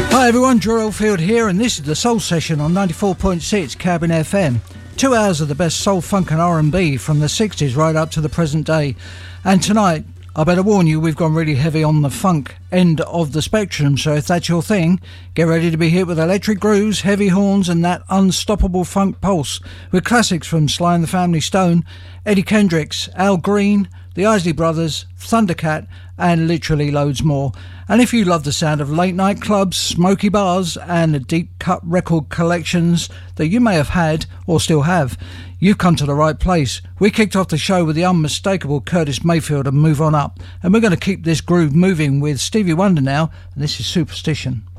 Hi everyone, Drew Oldfield here, and this is the Soul Session on 94.6 Cabin FM. 2 hours of the best soul, funk and R&B from the 60s right up to the present day. And tonight, I better warn you, we've gone really heavy on the funk end of the spectrum, so if that's your thing, get ready to be hit with electric grooves, heavy horns and that unstoppable funk pulse, with classics from Sly and the Family Stone, Eddie Kendricks, Al Green, the Isley Brothers, Thundercat, and literally loads more. And if you love the sound of late night clubs, smoky bars and the deep cut record collections that you may have had or still have, you've come to the right place. We kicked off the show with the unmistakable Curtis Mayfield and Move On Up, and we're going to keep this groove moving with Stevie Wonder now, and this is Superstition.